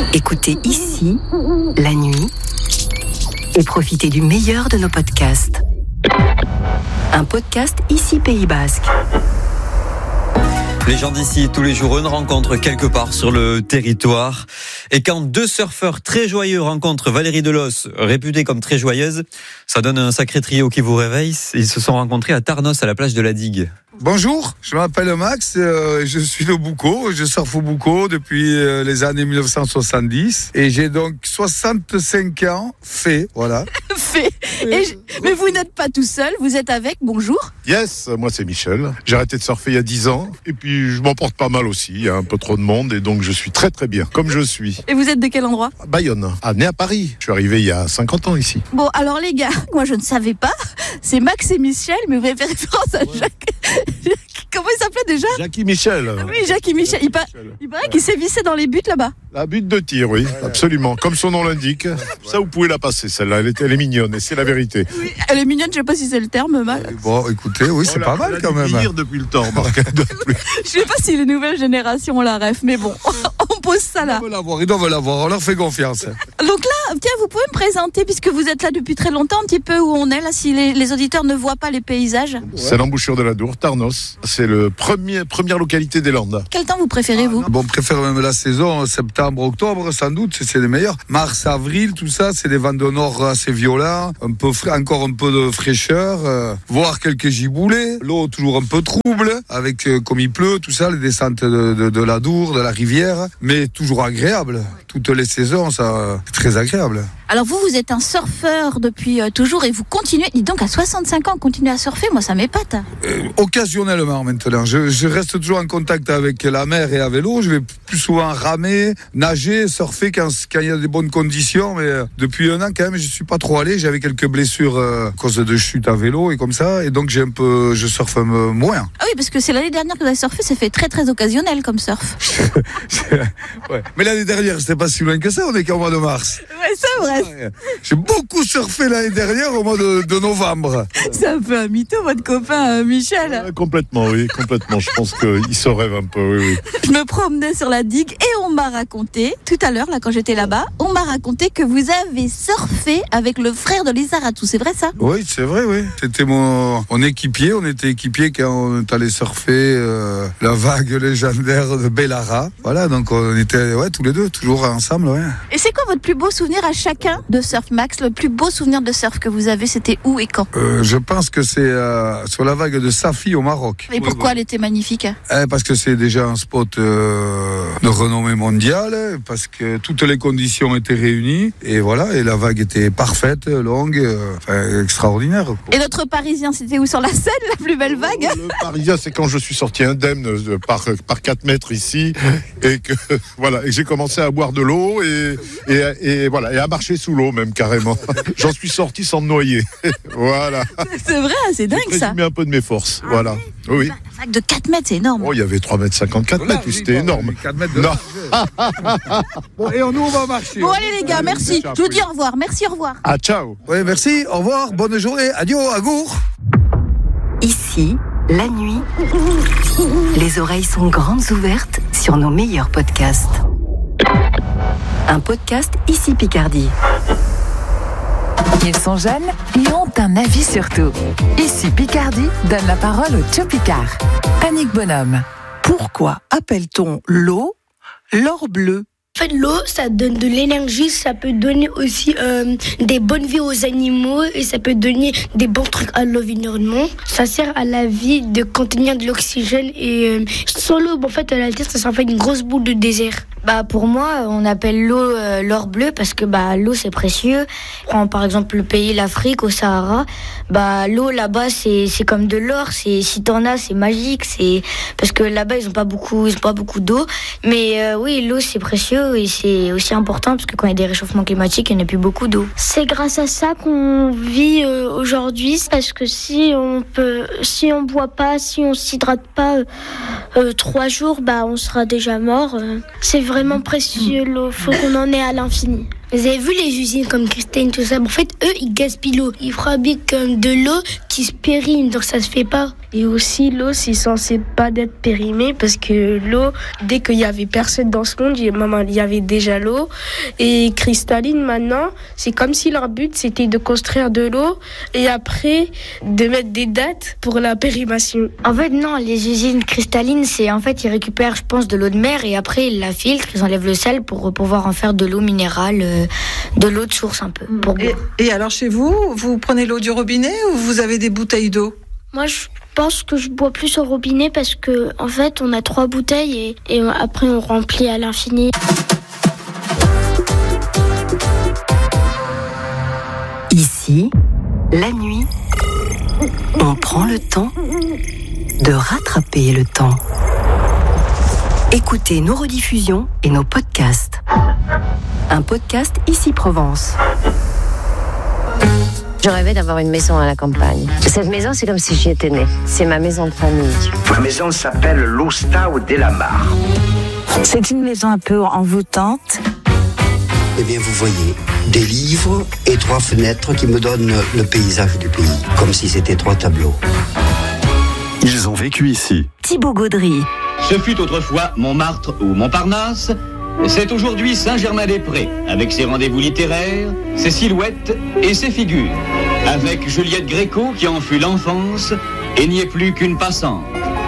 Écoutez ici, la nuit, et profitez du meilleur de nos podcasts. Un podcast ici Pays Basque. Les gens d'ici, tous les jours, une rencontre quelque part sur le territoire. Et quand deux surfeurs très joyeux rencontrent Valérie Delos, réputée comme très joyeuse, ça donne un sacré trio qui vous réveille. Ils se sont rencontrés à Tarnos, à la plage de la Digue. Bonjour, je m'appelle Max, je suis de Boucau, je surfe au Boucau depuis les années 1970 et j'ai donc 65 ans, voilà. Mais vous n'êtes pas tout seul, vous êtes avec, bonjour. Yes, moi c'est Michel. J'ai arrêté de surfer il y a 10 ans et puis je m'en porte pas mal aussi, il y a un peu trop de monde et donc je suis très très bien, comme je suis. Et vous êtes de quel endroit ? À Bayonne, né à Paris. Je suis arrivé il y a 50 ans ici. Bon, alors les gars, moi je ne savais pas, c'est Max et Michel, mais vous avez fait référence à Jacques. Comment il s'appelait déjà ? Jackie Michel. Ah oui, Jackie Michel. Il paraît qu'il s'est vissé dans les buts là-bas. La butte de tir, oui, absolument. Comme son nom l'indique. Ça, vous pouvez la passer, celle-là. Elle est mignonne et c'est la vérité. Oui, elle est mignonne, je ne sais pas si c'est le terme, mal. Bon, écoutez, oui, c'est pas mal quand même. Elle a depuis le temps, Marc. Je ne sais pas si les nouvelles générations ont la ref, mais bon, on pose ça là. Ils doivent l'avoir, on leur fait confiance. Donc là, tiens, vous pouvez me présenter, puisque vous êtes là depuis très longtemps, un petit peu où on est, là, si les auditeurs ne voient pas les paysages. C'est l'embouchure de la Dour, Tarnos. C'est le première localité des Landes. Quel temps vous préférez, vous ? Bon, on préfère même la saison, septembre, octobre, sans doute, c'est les meilleurs. Mars, avril, tout ça, c'est des vents de nord assez violents, encore un peu de fraîcheur, voire quelques giboulées. L'eau toujours un peu trouble, avec comme il pleut, tout ça, les descentes de la Dour, de la rivière, mais toujours agréable. Toutes les saisons, ça, c'est très agréable. Alors vous êtes un surfeur depuis toujours et vous continuez, dis donc à 65 ans, continuez à surfer, moi ça m'épate. Occasionnellement maintenant, je reste toujours en contact avec la mer et à vélo, je vais plus souvent ramer, nager, surfer quand il y a des bonnes conditions, mais depuis un an quand même je suis pas trop allé, j'avais quelques blessures à cause de chutes à vélo et comme ça, et donc je surfe moins. Ah oui, parce que c'est l'année dernière que vous avez surfé, ça fait très très occasionnel comme surf. Ouais. Mais l'année dernière, c'était pas si loin que ça, on est qu'au mois de mars. Ouais, c'est vrai. Ouais. J'ai beaucoup surfé l'année dernière au mois de novembre. C'est un peu un mytho, votre copain Michel. Complètement, oui, complètement. Je pense qu'il se rêve un peu, oui. Je me promenais sur la digue et on m'a raconté, tout à l'heure, là, quand j'étais là-bas, on m'a raconté que vous avez surfé avec le frère de Lisa Ratou, c'est vrai ça ? Oui, c'est vrai, oui. C'était mon équipier, on était équipier quand on est allé surfer la vague légendaire de Bellara. Voilà, donc on était tous les deux, toujours ensemble, ouais. Et c'est quoi votre plus beau souvenir à chacun de surf, Max ? Le plus beau souvenir de surf que vous avez, c'était où et quand ? Je pense que c'est sur la vague de Safi au Maroc. Et pourquoi elle était magnifique ? Parce que c'est déjà un spot de renommée mondiale, parce que toutes les conditions étaient réunies, et voilà, et la vague était parfaite, longue, extraordinaire. Quoi. Et notre Parisien, c'était où ? Sur la Seine, la plus belle vague ? Le Parisien, c'est quand je suis sorti indemne par 4 mètres ici, et que voilà, et j'ai commencé à boire de l'eau et voilà, et à marcher sous l'eau même carrément. J'en suis sorti sans me noyer. Voilà. C'est vrai, c'est dingue ça. J'ai résumé un peu de mes forces. Voilà. Oui. La vague de 4 mètres, c'est énorme. Oh, il y avait 3,54 mètres, c'était énorme. 4 mètres de Non. Bon, et nous, on va marcher. Bon, allez les gars, merci. Je vous dis au revoir. Merci, au revoir. Ah, ciao. Oui, merci, au revoir, bonne journée, adieu, agour. Ici, la nuit, les oreilles sont grandes ouvertes sur nos meilleurs podcasts. Un podcast ici Picardie. Ils sont jeunes et ont un avis sur tout. Ici Picardie donne la parole au Tchou Picard. Annick Bonhomme. Pourquoi appelle-t-on l'eau l'or bleu ? En fait, l'eau, ça donne de l'énergie, ça peut donner aussi des bonnes vies aux animaux et ça peut donner des bons trucs à l'environnement. Ça sert à la vie de contenir de l'oxygène et sans l'eau, en fait, à la terre, ça s'en fait une grosse boule de désert. Pour moi, on appelle l'eau l'or bleu parce que l'eau c'est précieux. Prends par exemple le pays, l'Afrique, au Sahara. L'eau là-bas c'est comme de l'or. Si t'en as, c'est magique. C'est parce que là-bas ils ont pas beaucoup d'eau. Mais oui, l'eau c'est précieux et c'est aussi important parce que quand il y a des réchauffements climatiques, il n'y en a plus beaucoup d'eau. C'est grâce à ça qu'on vit aujourd'hui parce que si on boit pas, si on s'hydrate pas 3 jours, on sera déjà mort. C'est vraiment précieux l'eau, faut qu'on en ait à l'infini. Vous avez vu les usines comme Christine, tout ça, en fait, eux, ils gaspillent l'eau. Ils fabriquent de l'eau qui se périment, donc ça se fait pas. Et aussi, l'eau, c'est censé pas d'être périmée parce que l'eau, dès qu'il y avait personne dans ce monde, il y avait déjà l'eau. Et cristalline, maintenant, c'est comme si leur but, c'était de construire de l'eau et après de mettre des dates pour la périmation. En fait, non, les usines cristallines, ils récupèrent, je pense, de l'eau de mer et après, ils la filtrent, ils enlèvent le sel pour pouvoir en faire de l'eau minérale, de l'eau de source un peu. Et alors, chez vous, vous prenez l'eau du robinet ou vous avez des bouteilles d'eau ? Moi, je pense que je bois plus au robinet parce que, en fait, on a 3 bouteilles et après on remplit à l'infini. Ici, la nuit, on prend le temps de rattraper le temps. Écoutez nos rediffusions et nos podcasts. Un podcast Ici Provence. Je rêvais d'avoir une maison à la campagne. Cette maison, c'est comme si j'y étais née. C'est ma maison de famille. Ma maison s'appelle l'Ostao della Mar. C'est une maison un peu envoûtante. Eh bien, vous voyez, des livres et 3 fenêtres qui me donnent le paysage du pays, comme si c'était 3 tableaux. Ils ont vécu ici. Thibaut Gaudry. Ce fut autrefois Montmartre ou Montparnasse. C'est aujourd'hui Saint-Germain-des-Prés, avec ses rendez-vous littéraires, ses silhouettes et ses figures. Avec Juliette Gréco qui en fut l'enfance et n'y est plus qu'une passante.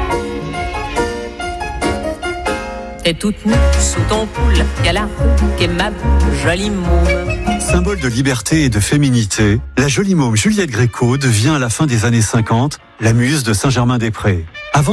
T'es toute nue sous ton poule, y'a la rue qui est ma jolie môme. Symbole de liberté et de féminité, la jolie môme Juliette Gréco devient à la fin des années 50 la muse de Saint-Germain-des-Prés. Avant